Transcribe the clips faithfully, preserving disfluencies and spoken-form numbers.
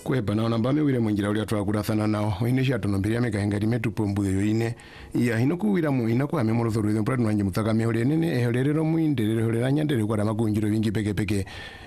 kweba na nambame wire mungira uri atwakurathana nao ine sha tonomberia meka hengari metu pombu yo ine ya hinoku wira mu ina kwa memoro thuru ndo pradu wanje mutaka mehore nene eherero muindere herera nyandere kwa magunjiro vingi peke peke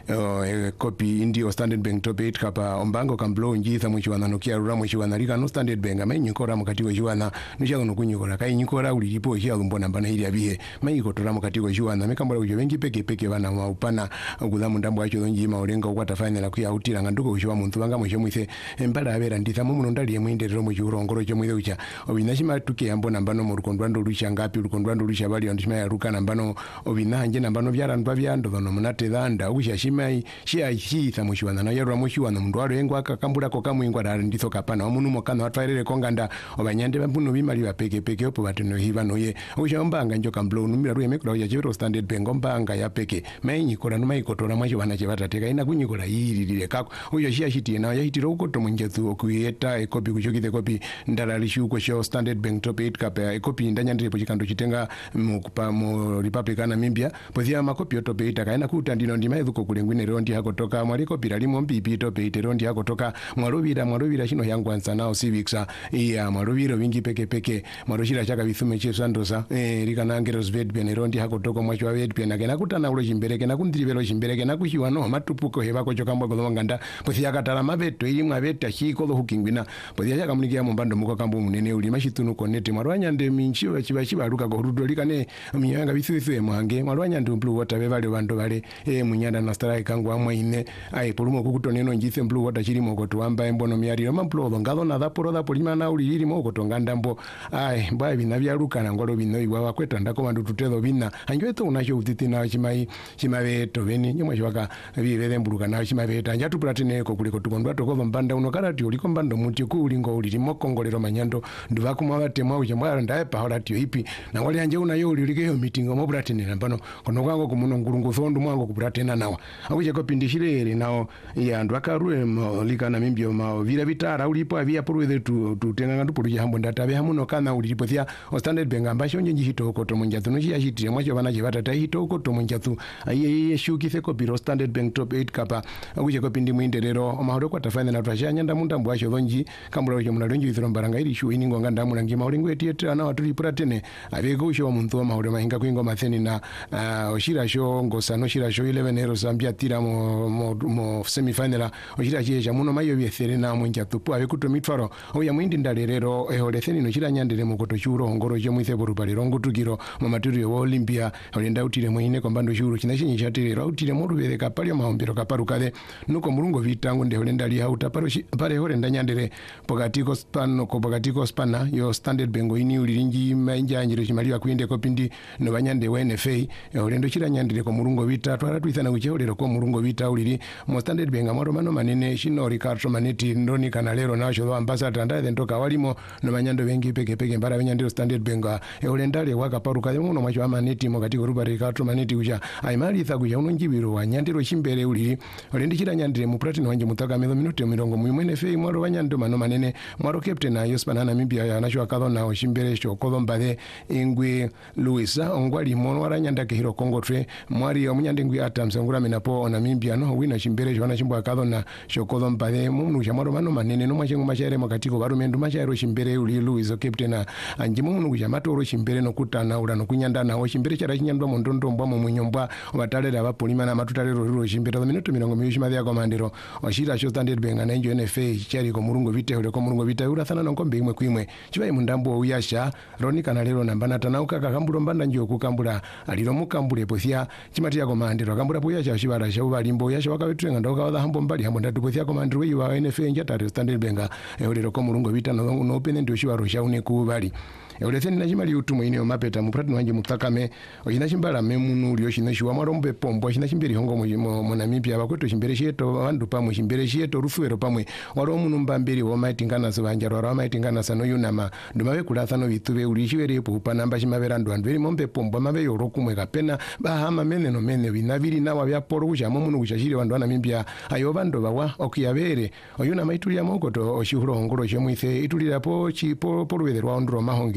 uh, copy indio Standard Bank top eight kapa ombango kamblo njitha mwichiwana nokia rura mwichiwana rika no Standard Bank amenyikora mukati we chiwana nishago nokunyikora kai nyikora uli ripo hia lumbona mbana hili abihe mayiko tora mukati we chiwana mekambala ujo vengi peke peke bana wa upana kudhamu ndambo acho donji maurenga ukwata final kuya utira nganduko uchiwa muntu wanga mwisho mwise mbala abera nditha mumu ndali yemwinderero mwichurongoro cho mwithe ucha obinashima tuke yambo nambano mu rukondwando rusha ngapi rukondwando rusha bali andishima ya ruka nambano obinanje nambano byarandwa byando no munate dhanda ucha shimai shia hita mwishiwana na yero mwishiwana mundu waro yengu akakambula ko kamwingwa dali nditho kapana omuntu mokana watwairere konganda obanyande bampuno bimali bapeke peke opo batino hiva noye ucha ombanga njoka mblo numira ruye mekura ucha chiro Standard Bank ombanga ya peke mainyi kora no maikotora mwachi bana chebatateka ina kunyikola yiri lile kako ucha shia shiti na yahitiro ukoto munjethu okuyeta ekopi kuchokithe kopi ndalalishi uko sho Standard Bank top eight kapa ekopi ndanyandire pochikando chitenga mukupa mu Republican Namibia pozia makopi top eight akaina kuta ndino ndima yethuko kulengwine rondi yako toka mwaliko piralimo mbipi top eight rondi yako toka mwarubira mwarubira shino yangwanza nao civics ya mwarubiro vingi peke peke mwarushira chaka bithume che sandosa eh rikana ngeros vet ben rondi yako toka mwacho vet ben akena kutana ulo chimbereke na kundiribelo chimbereke na kushiwa no matupuko hebako chokamba golonganda pozia katala mabeto imwa beta chiko lo hukingwina pozia chaka munikia mumbando muko kambo munene uli mashitunu konete mwarwanya nde minchiwa chiba chiba ruka gorudo likane mnyanga bithuwe mwange mwarwanya ndu blue water bevale bando bale eh munyanda na strike kangu amwe ine ai polumo kukutoneno njithe blue water chirimo kotuamba embono myari no mamplo ngalo na dhaporo dhapo limana uli lirimo kotonganda mbo ai mbwa binavya ruka na ngolo bino iwa wakweta ndako bandu tutezo bina anjweto unacho utiti na chimai chimaveto beni nyumwa chwaka bibele mbuluka na chimaveto anjatu platine ko kuliko tukondwa tokovo mbanda unokarati uliko mbando muti ku ulingo uli limokongolero manyando nduvakuma batemwa uchambwa ndaye pahola tio ipi na wali anje unayo ulikeyo meeting mo platine nambano kono kwango kumuno ngurungu thondu mwango kuplatena nawa akuje ko pindishire nao ya ndwakarue likana mimbio ma vira vitara ulipo avia porwe tu tutenga ngandu pulu hambo ndatabe hamuno kana ulipo thia Standard Bank ambasho nje hitoko to munjatu no ya hitire mwacho bana jibata tai hitoko to munjatu aye shukithe ko biro Standard Bank top eight kapa akuje ko pindi muinderero amahoro kwa tafanya na twashanya ndamunda mbwasho lonji kambura ujo munalonji ithiro mbaranga ili shu iningo nganda mulangi maulingo etiete na watu lipratene abeko usho muntu wa mahoro mahinga kwingo matheni na uh, oshira sho ngosano shira sho eleven ero zambia tira mo mo, mo semi final oshira cheja muno mayo byethere na munja tupu abekuto mitwaro oya mwindi ndalero ehoretheni no shira nyandere mukoto churo ngoro je mwithe borubali rongutukiro mu maturio wa Olympia olenda utire mwine kombando shuro kinashinyi chatire rautire mu rubere kapalyo mahombero kaparukade nuko mulungo vitango nde olenda li hauta paro pare horenda nyandere pogatiko spano ko pogatiko spana yo Standard Bank ini uliringi manja njiro chimaliwa kuinde ko pindi no banyande wa N F A olendo shira nyandere ko mulungo vita twara twithana kucheolero ko mulungo vita uliri mo Standard Bank amaro mano manene shino Ricardo Maneti ndoni kana lero nacho ambassador ndaye ndoka walimo no banyando bengi peke peke mbara benyandiro Standard Bank e olendale wakaparuka muno mwacho amaneti mo katiko ruba Ricardo Maneti uja aimali itha kuja unonjibiro wanyandiro chimbere uliri olendi shira nyandire mu platinum wanje mutaka mezo minuto mirongo mu N F A mwaro banyando mano manene mwaro captain ayo spana na Namibia ya nacho akadona oshimbere sho kolomba ingwe Luisa ongwali mono waranyanda ke hiro Congo tre mwari omunyande ngwi atamsangura minapo Namibia no wina chimbere jona chimbo akadona sho kolomba de munu chamaro mano manene no machengo machere makatiko barumendu machere chimbere uli Luisa captain anje munu kujamatoro chimbere no kutana ula no kunyanda na chimbere chara chinyandwa mondondo mbwa mu munyombwa obatalera abapolima na matutalero ruro chimbere za minuto mirongo miwili madya komandero oshira sho Standard Bank na N F A chari ko murungo vite ule ko murungo vita ura thana no kombe imwe kwimwe chibaye mundambo uyasha ronika na lero nambana tanauka kakamburo mbanda njo kukambura aliro mukambure pothia chimatia komandero akambura poyasha shibara sha ubalimbo yasha wakawetrenga ndoka wadha hambo mbali hambo ndatu pothia komandero yi wa N F A njata Standard Bank ule ko murungo vita no no pene ndio shibaro sha une kubali Euletheni na chimali utumo ine omapeta mu platinum wanje mutakame oyina chimbala memunu uli oshina shiwa marombe pombo oshina chimberi hongo mu mu Namibia bakweto chimbere sheto bandu pamwe chimbere sheto rufuero pamwe waro munu mbamberi wo maitingana so banja waro maitingana sano yunama ndumabe kulathano bitube uli chibere po panamba chimabera ndu andweri mombe pombo mabe yorokumwe kapena bahama mene no mene binabiri nawa bya poro kuja munu kushashire bandu Namibia ayo bandu bawa okuyabere oyuna maituli ya mokoto oshihuro hongoro chemwithe itulira po chipo porwederwa ondro mahonge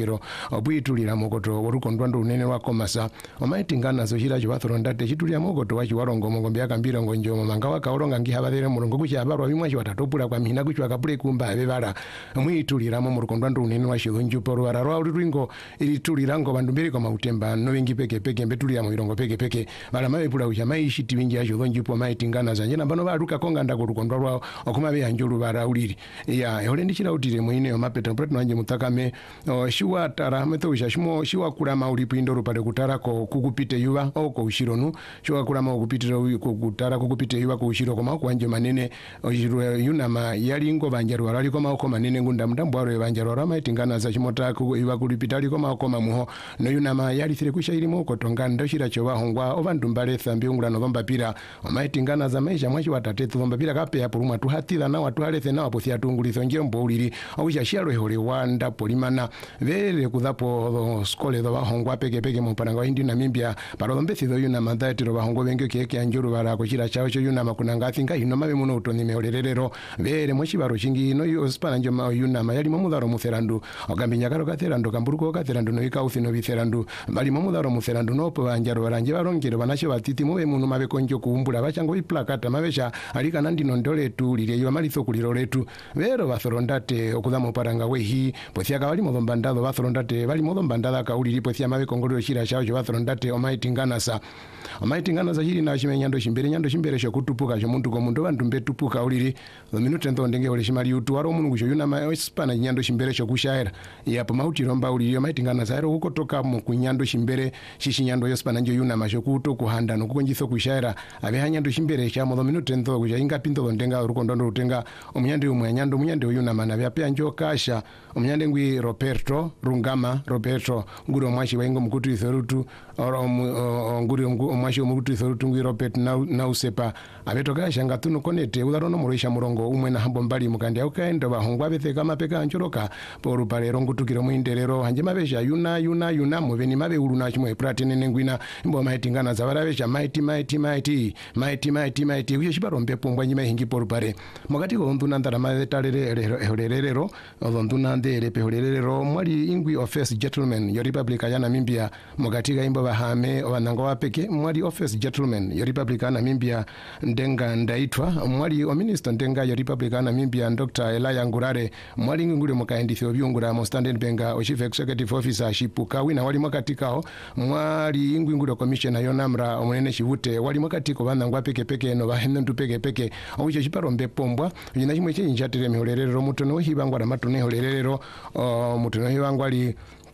lero obwitulira mokoto orukondwa ndo unene wa komasa omaitingana zo chira cho bathorondate chitulya mokoto wa chiwarongo mongombe yakambira ngonjo manga wakaoronga ngihabathere mulungu kuchi abarwa bimwe chi watatopula kwa mihina kuchi wakapule kumba abebara mwitulira mo murukondwa ndo unene wa shizonju poro ararwa uringo ilitulira ngo bandu mbere kwa mautemba no wingi peke peke mbetulira mu irongo peke peke bala mabepula kucha maishiti wingi ya shizonju po maitingana zanje nambano baruka konga ndako rukondwa rwa okuma be anjulu bara uliri ya yole ndichira utire muine yo mapeta preto nanje mutakame shiwa tara meto shimo shiwa kulama ulipo indoro pale kutara ko kukupite yuwa oko ushironu shiwa kulama ukupitira kutara kukupite yuwa ko ushiro koma ko anje manene ushiro yunama yali ngo banjaru wali koma oko manene ngunda mdambo waro banjaru waro maitingana za shimota ko yuwa kulipitali koma oko mamuho no yunama yali thire kushairi moko tonganda shira cho bahongwa obandu mbale thambi ngula no bomba pira maitingana za maisha mwachi watatetu bomba pira kape ya puruma tuhatira na watu halete na wapo thia tungulitho njembo uliri okusha shialo hole wanda polimana vere kudhapo skole do bahongwa peke peke mu pananga hindi na mimbia paro mbethi do yuna mandati ro bahongwa benge keke anjuru bara ko chira chawo cho yuna makunanga thinga hino mabe muno utoni meolerero vere mwachi baro chingi no yo spana njoma yuna mayali mamudaro mutherandu ogambinya karo katherandu kamburuko katherandu no ikauthi no bitherandu bali mamudaro mutherandu no po banjaro baranje barongero banasho batiti mube muno mabe konjo kuumbula bachango iplakata mabesha alika nandi nondole tu lile yo malitho kuliro letu vero bathorondate okudamo paranga wehi pothia kawali modombandado bathorondate bali modombandada kauli pothia mabe kongolero shira chao bathorondate omaitingana sa omaitingana za hili na shimenyando shimbere nyando shimbere sho kutupuka sho muntu ko muntu bantu mbetupuka uliri do minute ndo ndenge ole shimali utu waro mungu kusho yuna ma spana nyando shimbere sho kushaira yapo mauti romba uliri omaitingana za ero kukotoka mu kunyando shimbere shishi nyando yo spana njo yuna masho kuto kuhanda no kukonjitho kushaira abe hanyando shimbere sha modo minute ndo kusha inga pinto ndenga urukondo ndo rutenga omnyande umwe nyando munyande yuna mana bya pya njo kasha omnyande ngwi Roberto Rungama Roberto nguro mwashi wengo mukutu isorutu oro nguri mwashi mukutu isorutu ngwi Robert na na usepa abetoka shanga tuno konete udarono murisha murongo umwe na hambo mbali mukandi aukaenda bahongwa bethe kama peka anchoroka poru palero ngutukiro muinderero hanje mabesha yuna yuna yuna muveni mabe uluna chimwe pratene nengwina imbo maitingana zabarabesha mighty mighty mighty mighty mighty mighty uye shibarombe pombwa nyima hingi poru pare mukati ko nduna ndara mazetalere ehorerero nduna ndere pehorerero mwali ingwi office gentleman yo republic ya Namibia mukati ga imbo bahame wanango wapeke mwali office gentleman yo republic ya Namibia ndenga ndaitwa mwali o minister ndenga yo republic ya Namibia Doctor Elaya Ngurare mwali ngure mukaendithyo byungura mo Standard Bank o chief executive officer shipuka wina wali mwakati kao mwali ingwi ngure commissioner yo namra omunene shivute wali mwakati ko banangwa peke peke no bahenne ndu peke peke obuche chiparombe pombwa yina chimwe chenjatere mihorerero mutono hibangwa na matone horerero mutono hibangwa ali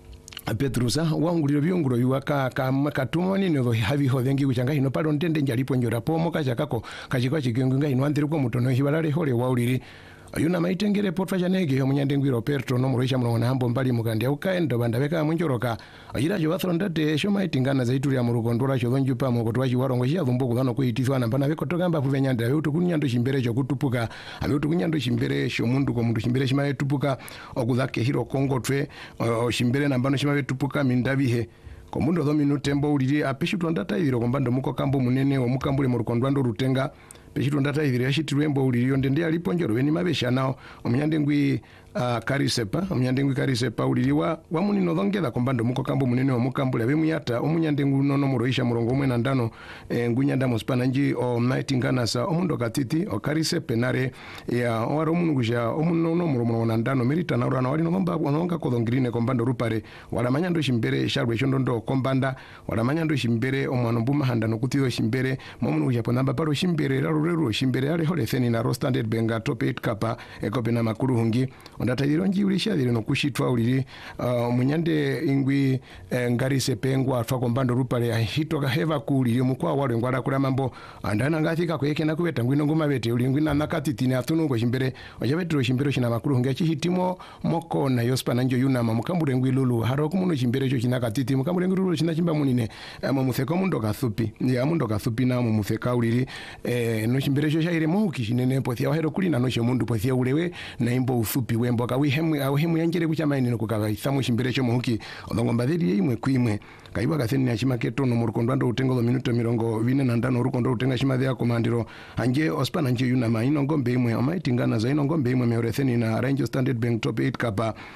Petrusa wanguliro byonguro yuwaka kamatumoni no havi hovengi kuchanga hino palo ndende njalipo njora pomo kachakako kachikwa chigengunga hino andiri ko mutono hibalale hole wauliri ayuna maitengere potwa chanege omunyande ngwiro Roberto no murisha muno hambo mbali mukandi aukaendo bandabeka munjoroka ayira jo bathondate sho maitingana zaituri ya murugondora cho dhonjupa mukotwa chiwarongo chia dhumbo kudhano kuitithwa na bana bekotoka mba kuvenyanda yutu kunyando chimbere cho kutupuka abiutu kunyando chimbere sho mundu ko mundu chimbere chimaye tupuka okudhake hiro kongotwe chimbere nambano chimaye tupuka mindabihe komundo dho minute mbo uliri apeshitu ndata ibiro kombando muko kambo munene wa mukambule murukondwando rutenga peshitu ndata ibiro yashitirwembo uliri ndende alipo njoro beni mabesha nao omunyande ngwi uh, Karisepa omunyande ngwi Karisepa uliriwa wa munino dhongeza kombando muko kambo munene wa mukambule abemuyata omunyande ngu nono muroisha murongo mwe na ndano e, ngunyanda muspana nji o maitingana sa omundo katiti o Karisepe nare ya waro munugusha omunono muromo na ndano merita na urana wali nomba wanonga kodongirine kombando rupare wala manyando shimbere sharwe shondo kombanda wala manyando shimbere omwana mbuma handa no kutizo shimbere momunu japo namba paro shimbere rarurero shimbere ale hole theni na ro Standard Bank top eight kapa ekope na makuru hungi ondata diro nji ulisha diro no kushitwa uliri uh, munyande ingwi eh, ngari sepengwa atwa kombando rupale hitoka heva kuli mukwa wale ngwara kula mambo andana ngathika kweke na kubeta ngwino ngoma bete ulingwi na nakatiti ne atunu ngo shimbere ojabetro shimbere shina makuru hungi chihitimo moko na yospa nanjo yuna mamukambure ngwi lulu haro kumuno shimbere cho shina katiti mukambure ngwi lulu shina chimba munine eh, mumutheka mundo kathupi ya mundo kathupi na mumutheka uliri eh, no shimbere cho shaire mohuki shinene pothia wahero kulina no shomundu pothia ulewe na imbo uthupi wembo kawihemu awihemu yanjere kuchamaini no kukagaithamu shimbere cho mohuki odongo mbadhiri imwe kwimwe kaiba gatheni ya chimaketo no murukondwando utengo do minuto mirongo vine na ndano rukondo utenga shimadhi ya komandiro anje ospana nje yuna maino ngombe imwe omaitingana za ino ngombe imwe meoretheni na Range Standard Bank top eight kapa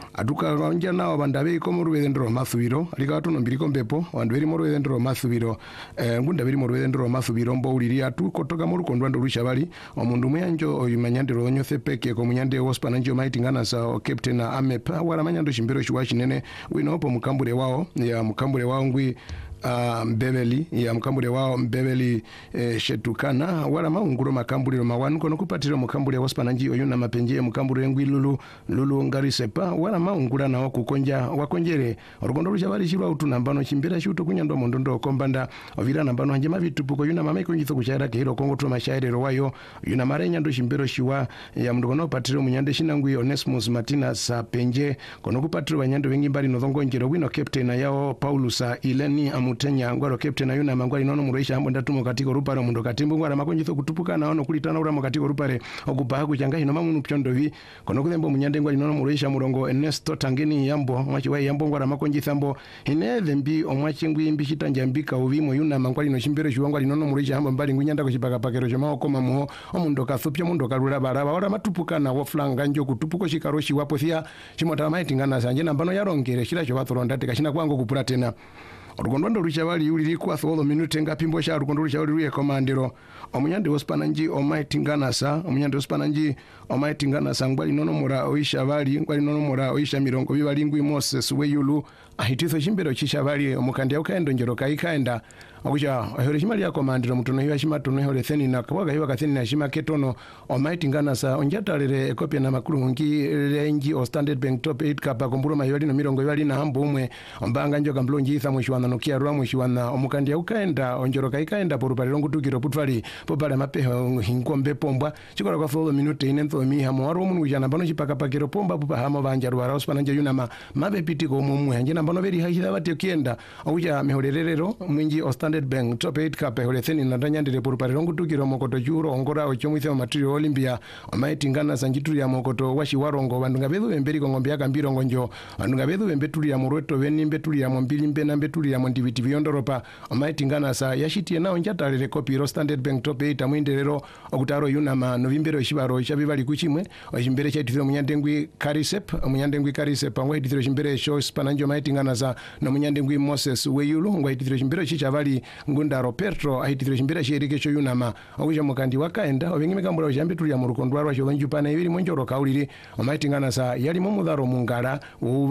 atuka onja nao bandabe ko mu rwedendro masubiro alika tuno mbiriko mbepo wandu beri mu rwedendro masubiro eh, ngunda beri mu rwedendro masubiro mbo uliri atu kotoka mu rukondo ndo rushabali omundu muyanjo oyimanyandiro onyose peke ko munyande wospa nanjo maitingana sa captain amepa wala manyando shimbiro shwa shinene wino opo mukambure wao ya mukambure wao ngwi Uh, mbebeli ya mkambule wao mbebeli eh, shetukana wala maunguro makambuliro mawanu kono kupatira mukambule waspa nanji oyuna mapenje mukambule ngwi lulu lulu ngari sepa wala maungura na wakukonja wakonjere orukondo rushabali shirwa utu nambano chimbira shuto kunyando mondondo kombanda ovira nambano hanje mavitupu ko yuna mamaiko nyitho kushara kehiro kongo to mashairero wayo yuna marenya ndo shimbiro shiwa ya mndukono patira munyande shinangwi Onesmus Martina sa penje kono kupatira banyando bengi mbali nodongo njero wino captain yao Paulusa Ileni amu mutenya ngwaro captain ayuna mangwali nono mureisha ambo ndatumo katiko rupare mundo katimbu ngwara makonjitho kutupuka na ono kulitana ura mukatiko rupare okubaha kuchanga hino mamunu pyondo vi kono kulembo munyande ngwali nono mureisha murongo Ernesto Tangeni yambo mwachi wa yambo ngwara makonjithambo hineve mbi omwachi ngwi mbi chitanja mbika uvimo yuna mangwali no chimbere chiwangwali nono mureisha ambo mbali ngwinyanda kuchipaka pakero choma okoma muho omundo kathupya mundo kalura baraba ora matupuka na woflanga njo kutupuko shikaroshi wapo thia chimota maitingana sanje nambano yarongere shira cho bathoronda tekashina kwango kupura tena orukondo rushabali uliri kwa tholo minute ngapimbo sha orukondo rushabali ruye komandiro omunyande ospananji omaitingana sa omunyande ospananji omaitingana sa ngwali nono mura oishabali ngwali nono mura oisha mirongo bibali ngwi Moses weyulu ahititho chimbero chishabali omukandi ukaendo njero kaikaenda akuja ahore chimali ya komandiro mutono hiwa shima tono hore theni na kwaga hiwa katheni na shima ketono omaitingana sa onjatalere ekopia na makuru ngi renji o Standard Bank top eight kapa komburo mayali no mirongo bibali na hambo umwe ombanga njoka mblonji itha mwishiwana nokia rwa mwishiwana omukandi ukaenda onjoro kaikaenda porupale longu tukiro putfali popale mapeho hinkombe pombwa chikora kwa tholo minute ine ntho mi hamo waro munu ujana bano chipaka pakiro pomba pupa hama banja rwa rospa nanje yuna ma mabe pitiko umumwe hanje na bano beri haishida bati okienda akuja mehorerero mwinji o Standard Bank top eight kape hole theni na ndanyandire porupale longu tukiro mokoto juro ongora ochomwithe material Olympia omaitingana sanjituri ya mokoto washi warongo bandunga bedu bemberi kongombe yaka mbirongo njo bandunga bedu bembeturi ya murweto beni mbeturi ya mbili mbe na mbeturi ya ndiviti byondoropa omaitingana sa yashitie nao njatalere kopiro Standard Bank top eight amwenderero okutaro yuna ma novimbero shibaro shabibali kuchimwe ochimbere chaitithiro munyandengwi Karisep munyandengwi Karisep angwaitithiro chimbere sho spananjo maitingana sa no munyandengwi Moses weyulu ngwaitithiro chimbere chichavali ngundaro Petro aitithiro chimbere chirike cho yuna ma okuja mukandi wakaenda obengime kambura ojambeturi ya murukondwarwa cho banjupana ibiri monjoro kauliri omaitingana sa yali mumudharo mungara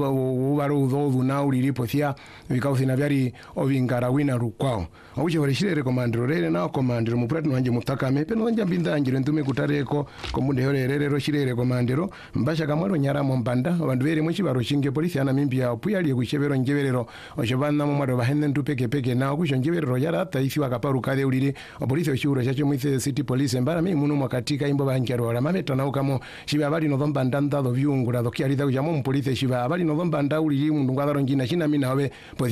ubaro udhovu na uliri pothia vikauthina byari ovingara wina rukwao okuja oreshire komandiro rere na komandiro mupratino wanje mutakame peno njambinda njire ntume kutareko komunde horerero shirere komandiro mbasha kamwero nyara mombanda abandu bere muchibaro shinge polisi ana mimbia opuyali kuchebero njeberero ochobana mumwaro bahenne ntupeke peke na okujo njeberero yara taifi wakaparu kade uliri polisi oshuro chacho mwithe city police mbara mi munu mwakatika imbo banjero wala mameta na ukamo shiba abali no dhomba ndanda do vyungura do kiali da ujamo polisi shiba abali no dhomba ndauli mundu ngwadaro njina shina mina we